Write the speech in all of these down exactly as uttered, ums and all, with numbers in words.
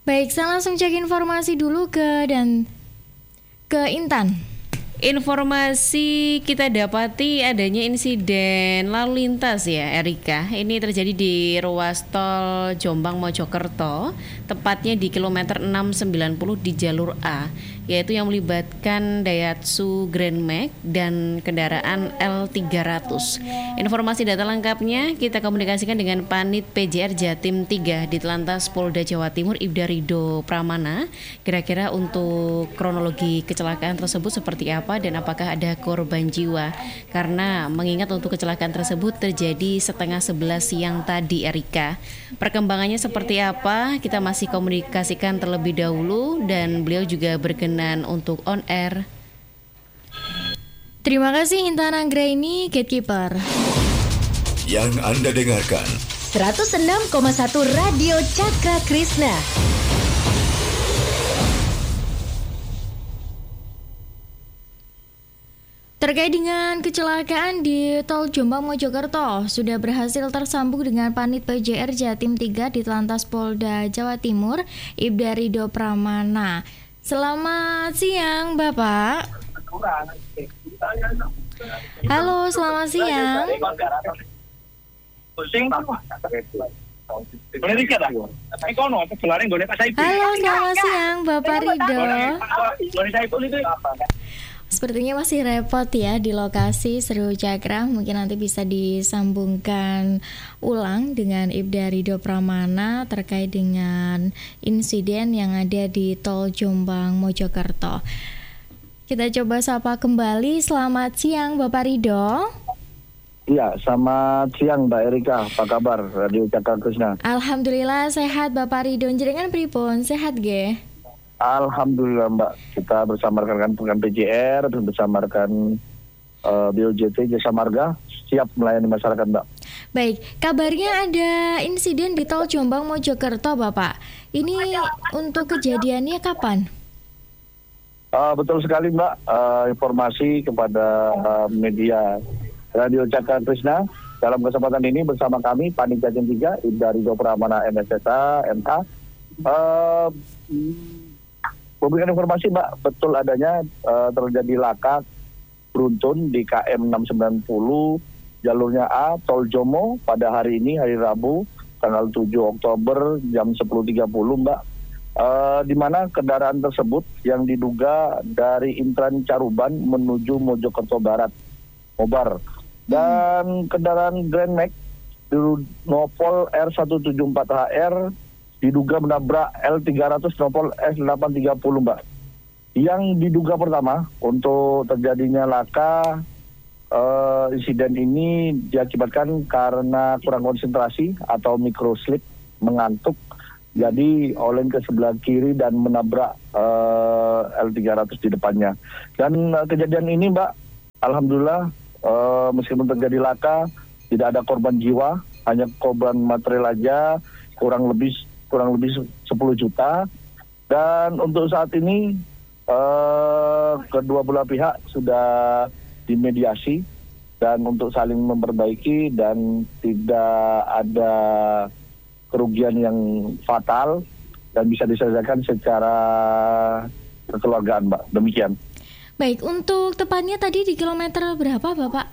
Baik, saya langsung cek informasi dulu ke dan ke Intan. Informasi kita dapati adanya insiden lalu lintas ya Erika. Ini terjadi di ruas tol Jombang Mojokerto, tepatnya di kilometer enam sembilan puluh di jalur A, yaitu yang melibatkan Daihatsu Grand Max dan kendaraan L tiga ratus. Informasi data lengkapnya kita komunikasikan dengan Panit P J R Jatim tiga di Telantas Polda Jawa Timur Ibda Rido Pramana. Kira-kira untuk kronologi kecelakaan tersebut seperti apa dan apakah ada korban jiwa? Karena mengingat untuk kecelakaan tersebut terjadi setengah sebelas siang tadi Erika. Perkembangannya seperti apa? Kita masih komunikasikan terlebih dahulu dan beliau juga berkenan untuk on air. Terima kasih Intan Anggraini, Gatekeeper. Yang Anda dengarkan seratus enam koma satu Radio Cakra Krishna. Terkait dengan kecelakaan di Tol Jombang Mojokerto, sudah berhasil tersambung dengan Panit P J R Jatim tiga di Telantas Polda Jawa Timur, Ibda Rido Pramana. Selamat siang, Bapak. Halo, selamat siang. Halo, selamat siang, Bapak Rido. Sepertinya masih repot ya di lokasi Seru Cakra. Mungkin nanti bisa disambungkan ulang dengan Ibda Rido Pramana terkait dengan insiden yang ada di Tol Jombang Mojokerto. Kita coba sapa kembali. Selamat siang Bapak Rido. Iya, selamat siang Mbak Erika. Apa kabar Radio Cakra Krishna? Alhamdulillah sehat Bapak Rido. Jenengan pripun? Sehat ge? Alhamdulillah Mbak, kita bersama rekan-rekan P J R dan bersama rekan uh, B O J T Jasa Marga siap melayani masyarakat Mbak. Baik, kabarnya ada insiden di Tol Jombang Mojokerto Bapak. Ini untuk kejadiannya kapan? Uh, betul sekali Mbak, uh, informasi kepada uh, media Radio Cakra Krishna. Dalam kesempatan ini bersama kami Panit Jatim tiga, Ibda Rido Pramana M S S A, M H. Uh, Memberikan informasi Mbak, betul adanya uh, terjadi laka beruntun di K M enam sembilan nol jalurnya A, Tol Jomo pada hari ini, hari Rabu, tanggal tujuh Oktober jam sepuluh tiga puluh Mbak. Uh, di mana kendaraan tersebut yang diduga dari Intran Caruban menuju Mojokerto Barat, Mobar. Dan kendaraan Grand Max Nopol R seratus tujuh puluh empat H R diduga menabrak L tiga ratus Nopol S delapan tiga nol Mbak. Yang diduga pertama untuk terjadinya laka uh, insiden ini diakibatkan karena kurang konsentrasi atau microslip, mengantuk. Jadi oleng ke sebelah kiri dan menabrak uh, L tiga ratus di depannya. Dan uh, kejadian ini Mbak, alhamdulillah uh, meskipun terjadi laka tidak ada korban jiwa, hanya korban material aja, kurang lebih kurang lebih sepuluh juta. Dan untuk saat ini eh, kedua belah pihak sudah dimediasi dan untuk saling memperbaiki dan tidak ada kerugian yang fatal dan bisa diselesaikan secara kekeluargaan Mbak. Demikian. Baik, untuk tepatnya tadi di kilometer berapa Bapak?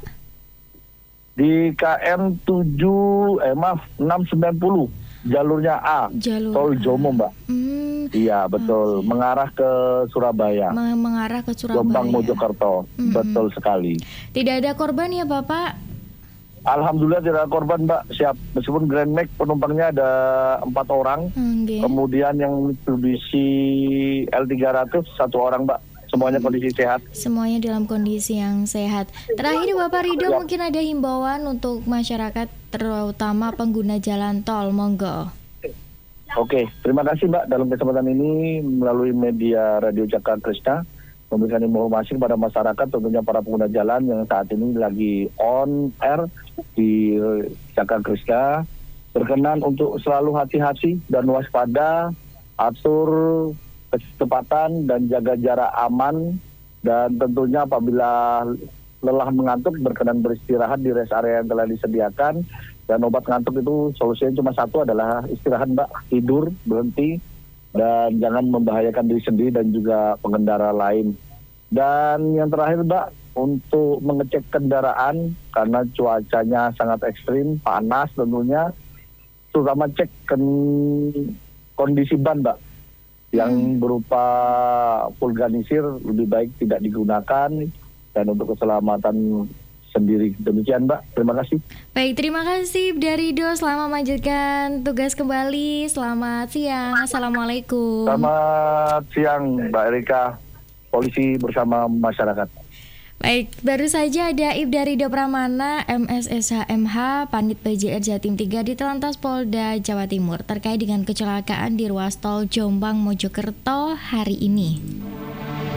Di K M tujuh eh maaf enam sembilan nol jalurnya A, Jalur Tol Jomo Mbak. Hmm, iya betul, okay. Mengarah ke Surabaya. Meng- mengarah ke Surabaya. Jombang Mojokerto, hmm. betul sekali. Tidak ada korban ya Bapak? Alhamdulillah tidak ada korban Mbak, siap. Meskipun Grand Max penumpangnya ada empat orang, okay. Kemudian yang Mitsubishi L tiga ratus satu orang Mbak. Semuanya kondisi sehat. Semuanya dalam kondisi yang sehat. Terakhir Bapak Rido ya. Mungkin ada himbauan untuk masyarakat terutama pengguna jalan tol, monggo. Oke, terima kasih Mbak dalam kesempatan ini melalui media Radio Cakra Krishna memberikan informasi kepada masyarakat tentunya para pengguna jalan yang saat ini lagi on air di Cakra Krishna berkenan untuk selalu hati-hati dan waspada, atur kecepatan dan jaga jarak aman, dan tentunya apabila lelah mengantuk berkenan beristirahat di rest area yang telah disediakan. Dan obat ngantuk itu solusinya cuma satu adalah istirahat Mbak, tidur, berhenti dan jangan membahayakan diri sendiri dan juga pengendara lain. Dan yang terakhir Mbak, untuk mengecek kendaraan karena cuacanya sangat ekstrim, panas tentunya, terutama cek ken- kondisi ban Mbak, yang hmm. berupa vulkanisir lebih baik tidak digunakan dan untuk keselamatan sendiri. Demikian Mbak, terima kasih. Baik, terima kasih dari Do. Selamat melanjutkan tugas kembali. Selamat siang. Assalamualaikum. Selamat siang Mbak Erika, polisi bersama masyarakat. Baik, baru saja ada Ibdarido Pramana, M S S H M H, Panit P J R Jatim tiga di Telantas Polda Jawa Timur terkait dengan kecelakaan di ruas tol Jombang Mojokerto hari ini.